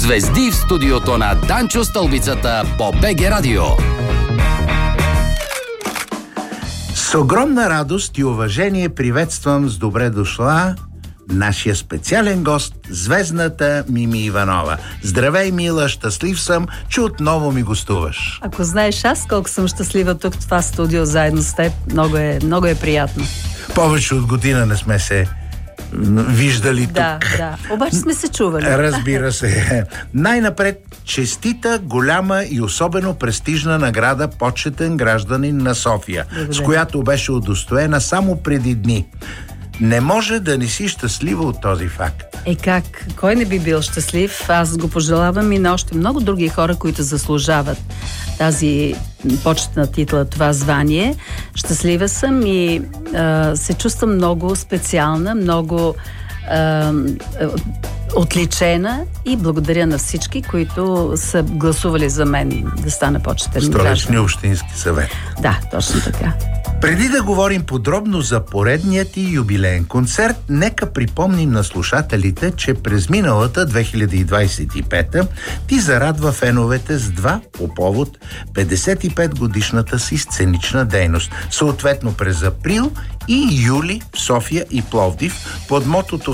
Звезди в студиото на Данчо Стълбицата по БГ Радио. С огромна радост и уважение приветствам с добре дошла нашия специален гост, звездната Мими Иванова. Здравей, мила, щастлив съм, че отново ми гостуваш. Ако знаеш аз колко съм щастлива тук в това студио заедно с теб, много е приятно. Повече от година не сме се виждали тук. Да. Обаче сме се чували. Разбира се. Най-напред, честита, голяма и особено престижна награда почетен гражданин на София, Благодаря. с която беше удостоена само преди дни. Не може да не си щастлива от този факт. Как? Кой не би бил щастлив? Аз го пожелавам и на още много други хора, които заслужават тази почетна титла, това звание. Щастлива съм и се чувствам много специална, много отличена и благодаря на всички, които са гласували за мен да стана почетен гражданин. Столичния общински съвет. Да, точно така. Преди да говорим подробно за поредният ти юбилеен концерт, нека припомним на слушателите, че през миналата 2025 ти зарадва феновете с два по повод 55 годишната си сценична дейност. Съответно през април и юли в София и Пловдив под мотото